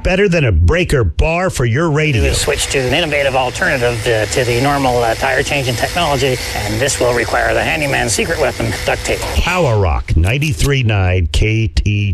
better than a breaker bar for your radio. Switch to an innovative alternative to the normal tire changing technology, and this will require the handyman's secret weapon, duct tape. Power Rock 93.9 KT.